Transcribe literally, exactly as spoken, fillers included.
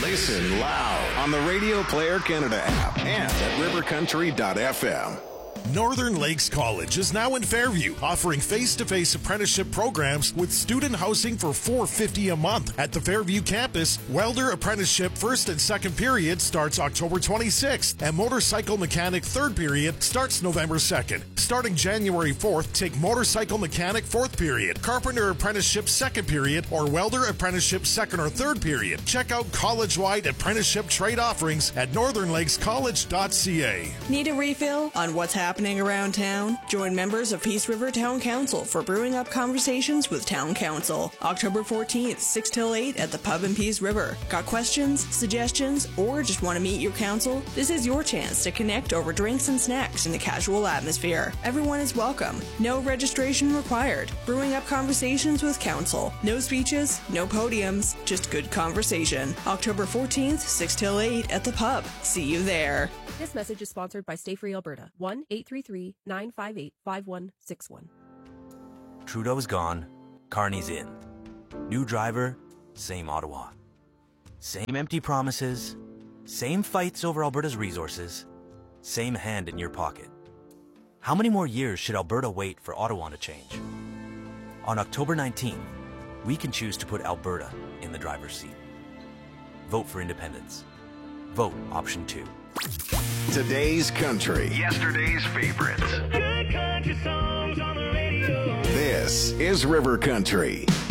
Listen loud on the Radio Player Canada app and at river country dot f m. Northern Lakes College is now in Fairview, offering face-to-face apprenticeship programs with student housing for four dollars and fifty cents a month. At the Fairview campus, welder apprenticeship first and second period starts October twenty-sixth, and motorcycle mechanic third period starts November second. Starting January fourth, take motorcycle mechanic fourth period, carpenter apprenticeship second period, or welder apprenticeship second or third period. Check out college-wide apprenticeship trade offerings at northern lakes college dot c a. Need a refill on what's happening around town? Join members of Peace River Town Council for Brewing Up Conversations with Town Council. October fourteenth, six till eight at the pub in Peace River. Got questions, suggestions, or just want to meet your council? This is your chance to connect over drinks and snacks in a casual atmosphere. Everyone is welcome. No registration required. Brewing Up Conversations with Council. No speeches, no podiums, just good conversation. October fourteenth, six till eight at the pub. See you there. This message is sponsored by Stay Free Alberta. one eight three three, nine five eight, five one six one. Trudeau's gone. Carney's in. New driver, same Ottawa. Same empty promises. Same fights over Alberta's resources. Same hand in your pocket. How many more years should Alberta wait for Ottawa to change? On October nineteenth, we can choose to put Alberta in the driver's seat. Vote for independence. Vote option two. Today's country. Yesterday's favorites. Good country songs on the radio. This is River Country.